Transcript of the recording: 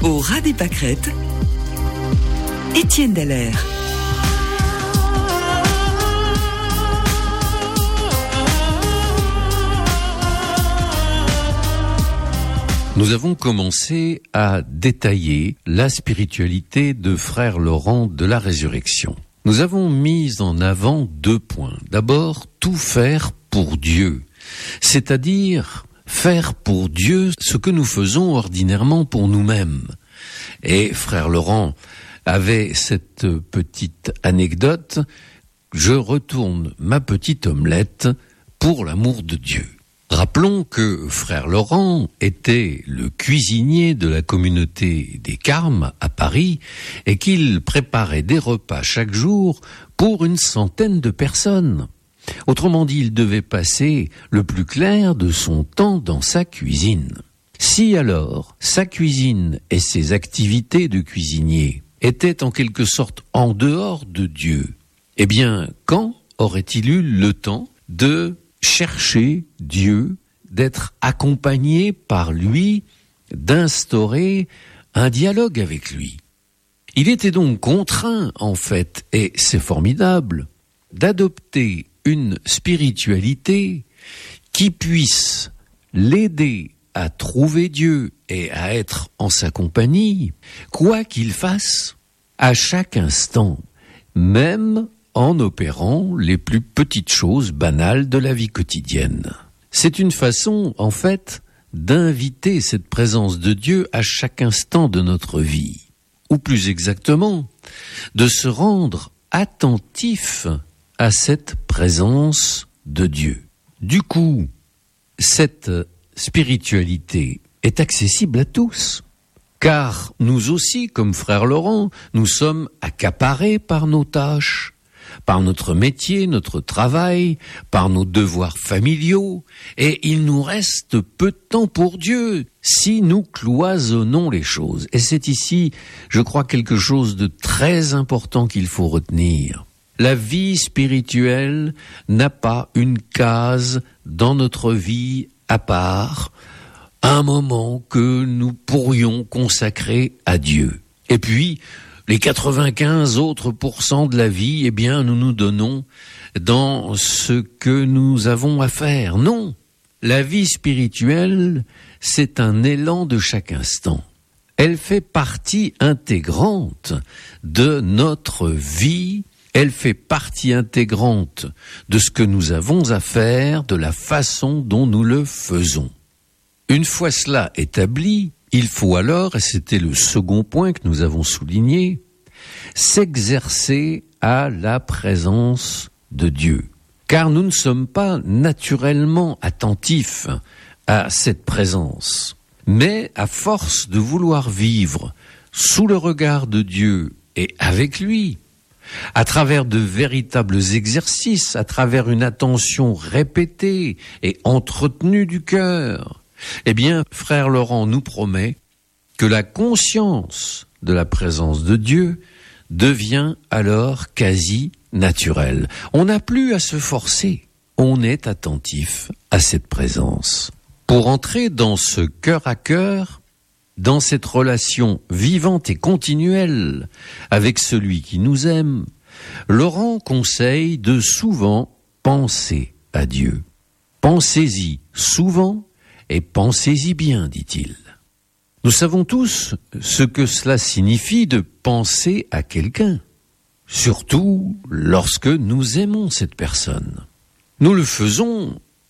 Au ras des pâquerettes, Étienne Dallaire. Nous avons commencé à détailler la spiritualité de Frère Laurent de la Résurrection. Nous avons mis en avant 2 points. D'abord, tout faire pour Dieu, c'est-à-dire faire pour Dieu ce que nous faisons ordinairement pour nous-mêmes. Et Frère Laurent avait cette petite anecdote: je retourne ma petite omelette pour l'amour de Dieu. Rappelons que Frère Laurent était le cuisinier de la communauté des Carmes à Paris et qu'il préparait des repas chaque jour pour 100 de personnes. Autrement dit, il devait passer le plus clair de son temps dans sa cuisine. Si alors sa cuisine et ses activités de cuisinier étaient en quelque sorte en dehors de Dieu, eh bien, quand aurait-il eu le temps de chercher Dieu, d'être accompagné par lui, d'instaurer un dialogue avec lui? Il était donc contraint, en fait, et c'est formidable, d'adopter une spiritualité qui puisse l'aider à trouver Dieu et à être en sa compagnie, quoi qu'il fasse, à chaque instant, même en opérant les plus petites choses banales de la vie quotidienne. C'est une façon, en fait, d'inviter cette présence de Dieu à chaque instant de notre vie, ou plus exactement, de se rendre attentif à cette présence de Dieu. Du coup, cette spiritualité est accessible à tous, car nous aussi, comme Frère Laurent, nous sommes accaparés par nos tâches, par notre métier, notre travail, par nos devoirs familiaux, et il nous reste peu de temps pour Dieu si nous cloisonnons les choses. Et c'est ici, je crois, quelque chose de très important qu'il faut retenir. La vie spirituelle n'a pas une case dans notre vie à part, un moment que nous pourrions consacrer à Dieu. Et puis, les 95 autres % de la vie, eh bien, nous nous donnons dans ce que nous avons à faire. Non, la vie spirituelle, c'est un élan de chaque instant. Elle fait partie intégrante de notre vie. Elle fait partie intégrante de ce que nous avons à faire, de la façon dont nous le faisons. Une fois cela établi, il faut alors, et c'était le second point que nous avons souligné, s'exercer à la présence de Dieu. Car nous ne sommes pas naturellement attentifs à cette présence. Mais à force de vouloir vivre sous le regard de Dieu et avec lui, à travers de véritables exercices, à travers une attention répétée et entretenue du cœur, eh bien, Frère Laurent nous promet que la conscience de la présence de Dieu devient alors quasi naturelle. On n'a plus à se forcer, on est attentif à cette présence. Pour entrer dans ce cœur à cœur, dans cette relation vivante et continuelle avec celui qui nous aime, Laurent conseille de souvent penser à Dieu. Pensez-y souvent et pensez-y bien, dit-il. Nous savons tous ce que cela signifie de penser à quelqu'un, surtout lorsque nous aimons cette personne. Nous le faisons